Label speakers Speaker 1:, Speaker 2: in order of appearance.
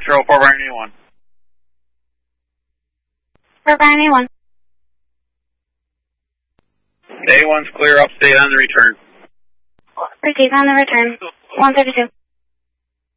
Speaker 1: Metro, 4 Brian 81.
Speaker 2: 4 Brian 81.
Speaker 1: 81's clear, upstate on the return.
Speaker 2: Receive on the return. 132.